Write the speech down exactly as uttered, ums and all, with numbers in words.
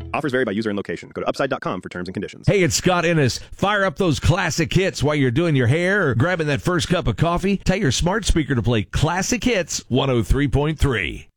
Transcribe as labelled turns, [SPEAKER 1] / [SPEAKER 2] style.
[SPEAKER 1] Offers vary by user and location. Go to upside dot com for terms and conditions.
[SPEAKER 2] Hey, it's Scott Ennis. Fire up those classic hits while you're doing your hair or grabbing that first cup of coffee. Tell your smart speaker to play Classic Hits one oh three point three.